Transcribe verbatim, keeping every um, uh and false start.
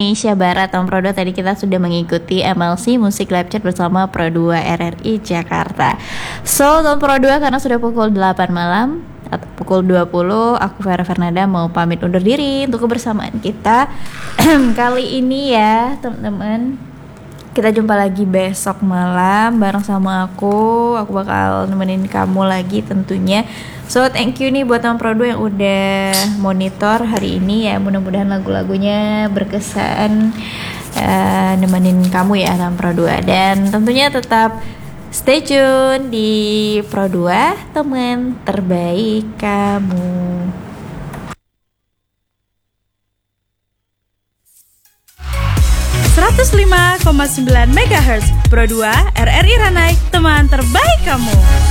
Indonesia Barat. Teman Pro dua, tadi kita sudah mengikuti M L C Music Live Chat bersama Pro dua R R I Jakarta. So teman Pro dua, karena sudah pukul delapan malam atau pukul dua puluh, aku Vera Fernanda mau pamit undur diri untuk kebersamaan kita kali ini ya teman-teman. Kita jumpa lagi besok malam bareng sama aku. Aku bakal nemenin kamu lagi tentunya. So thank you nih buat teman Pro dua yang udah monitor hari ini ya. Mudah-mudahan lagu-lagunya berkesan uh, nemenin kamu ya teman Pro dua. Dan tentunya tetap stay tune di Pro dua, teman terbaik kamu. seratus lima koma sembilan megahertz Pro dua R R I Ranai, teman terbaik kamu.